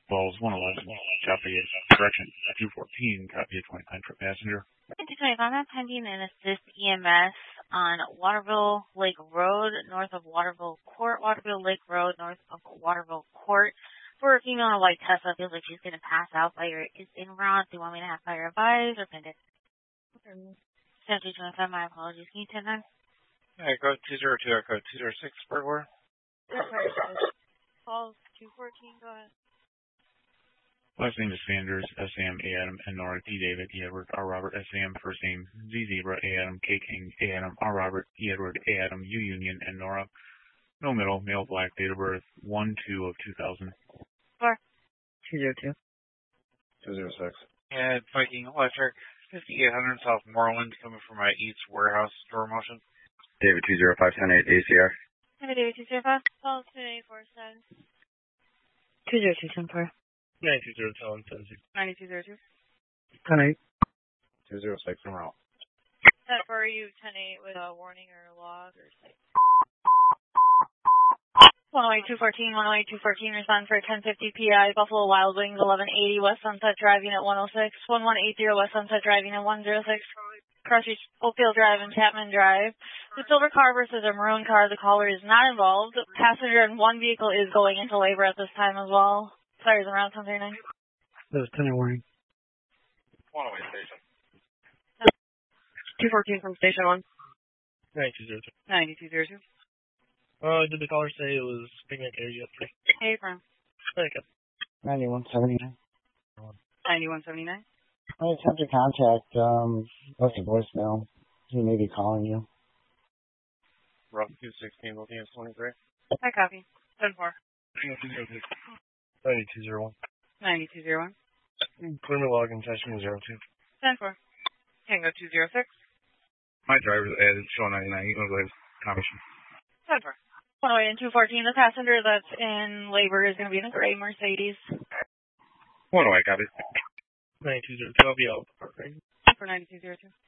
Balls 111, copy it. Correction, 214, copy it 29 for passenger. 225, I'm attending an assist EMS on Waterville Lake Road, north of Waterville Court, Waterville Lake Road, north of Waterville Court. For a female in a white Tesla, feels like she's going to pass out. Fire is en route. Do you want me to have fire advised or pinned it? 225, my apologies. Can you 10-9? Alright, code 202, code 206, Bergward. Calls 214, go ahead. Last name is Sanders, S.A.M. A. Adam, N. Nora, D. David, E. Edward, R. Robert, S.A.M. First name, Z. Zebra, A. Adam, K. King, A. Adam, R. Robert, E. Edward, A. Adam, U. Union, N. Nora. No middle, male black, date of birth, 1/2 of 2000. 202. 206. And Viking Electric, 5800 South Moreland, coming from my Eats Warehouse door motion. David 20510 ACR. David 205. Calls 2847. 20274. 9202. 9202. 10-8. 206 en route. Set for you 10-8 with a warning or a log or something. 108-214, 108-214, respond for 1050 PI, Buffalo Wild Wings, 1180 West Sunset driving at 106, 1180 West Sunset driving at 106, Crossreach Oakdale Drive and Chapman Drive. The silver car versus a maroon car, the caller is not involved. Passenger in one vehicle is going into labor at this time as well. Fires around 1039. That was 10 warning. 108 station. 214 from station 1. 9202. 9202. Did the caller say it was picnic area 3? Hey, from Okay. 9179. 9179. I attempt to contact, left a voicemail. He may be calling you. Rough 216, looking at 23. I copy. 10-4. 9201. 9201. Clearman login session 02. 10-4. Tango 206. My driver's added, show 99. You can go ahead and confirmation. 10-4. 108 and 214, the passenger that's in labor is going to be in a gray Mercedes. 108, copy. 9202. I'll be out. For 9202.